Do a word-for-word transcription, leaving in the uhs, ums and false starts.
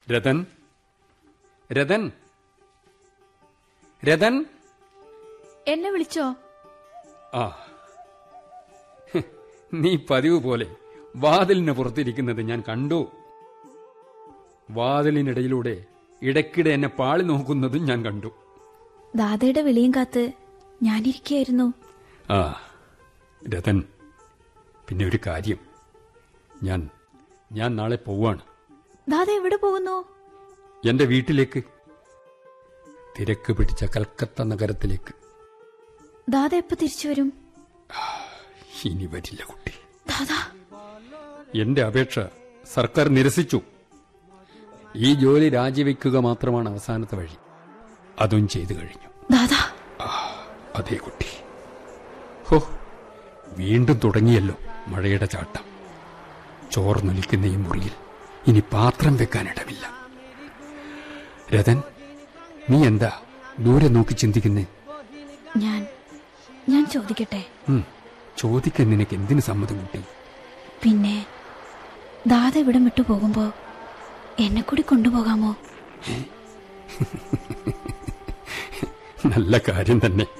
രതൻ, രതൻ, രതൻ, എന്നെ വിളിച്ചോ? ആ, നീ പതിവ് പോലെ വാതിലിന് പുറത്തിരിക്കുന്നത് ഞാൻ കണ്ടു. വാതിലിനിടയിലൂടെ ഇടയ്ക്കിടെ എന്നെ പാളി നോക്കുന്നതും ഞാൻ കണ്ടു. ദാദയുടെ വിളിയും കാത്ത് ഞാനിരിക്കുകയായിരുന്നു. ആ രതൻ, പിന്നെ ഒരു കാര്യം, ഞാൻ ഞാൻ നാളെ പോവാണ്. ദാദ എവിടെ പോകുന്നു? എന്റെ വീട്ടിലേക്ക്, തിരക്ക് പിടിച്ച കൽക്കത്ത നഗരത്തിലേക്ക്. ദാദ എപ്പോ തിരിച്ചു വരും? ഇനി വരില്ല കുട്ടി. ദാദാ, എന്റെ അപേക്ഷ സർക്കാർ നിരസിച്ചു. ഈ ജോലി രാജിവെക്കുക മാത്രമാണ് അവസാനത്തെ വഴി. അതും ചെയ്തു കഴിഞ്ഞു. ദാദാ. അതേ കുട്ടി. ഹോ, വീണ്ടും തുടങ്ങിയല്ലോ മഴയുടെ ചാട്ടം. ചോർന്നൊലിക്കുന്ന ഈ മുറിയിൽ ഇനി പാത്രം വെക്കാനിടമില്ല. രതൻ, നീ എന്താ ദൂരെ നോക്കി ചിന്തിക്കുന്നേ? ഞാൻ ഞാൻ ചോദിക്കട്ടെ? ചോദിക്കാൻ നിനക്ക് എന്തിനു സമ്മതം കുട്ടി? പിന്നെ ദാദ ഇവിടം വിട്ടു പോകുമ്പോ എന്നെ കൂടി കൊണ്ടുപോകാമോ? നല്ല കാര്യം തന്നെ.